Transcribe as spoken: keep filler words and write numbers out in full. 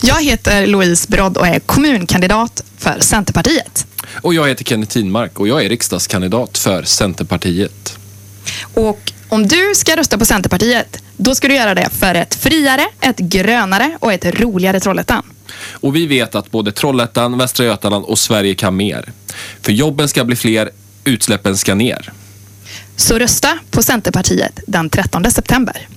Jag heter Louise Brodd och är kommunkandidat för Centerpartiet. Och jag heter Kenneth Tinmark och jag är riksdagskandidat för Centerpartiet. Och om du ska rösta på Centerpartiet, då ska du göra det för ett friare, ett grönare och ett roligare Trollhättan. Och vi vet att både Trollhättan, Västra Götaland och Sverige kan mer. För jobben ska bli fler, utsläppen ska ner. Så rösta på Centerpartiet den trettonde september.